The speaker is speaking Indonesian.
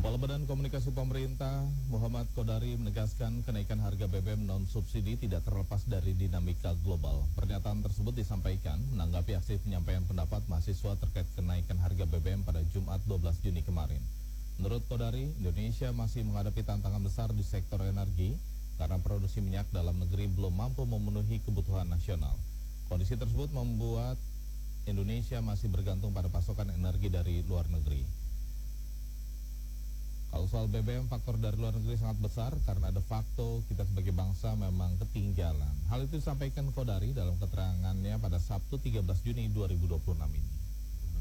Kepala Badan Komunikasi Pemerintah Muhammad Kodari menegaskan kenaikan harga BBM non-subsidi tidak terlepas dari dinamika global. Pernyataan tersebut disampaikan menanggapi aksi penyampaian pendapat mahasiswa terkait kenaikan harga BBM pada Jumat 12 Juni kemarin. Menurut Kodari, Indonesia masih menghadapi tantangan besar di sektor energi karena produksi minyak dalam negeri belum mampu memenuhi kebutuhan nasional. Kondisi tersebut membuat Indonesia masih bergantung pada pasokan energi dari luar negeri. Kalau soal BBM, faktor dari luar negeri sangat besar karena de facto kita sebagai bangsa memang ketinggalan. Hal itu disampaikan Kodari dalam keterangannya pada Sabtu 13 Juni 2026 ini.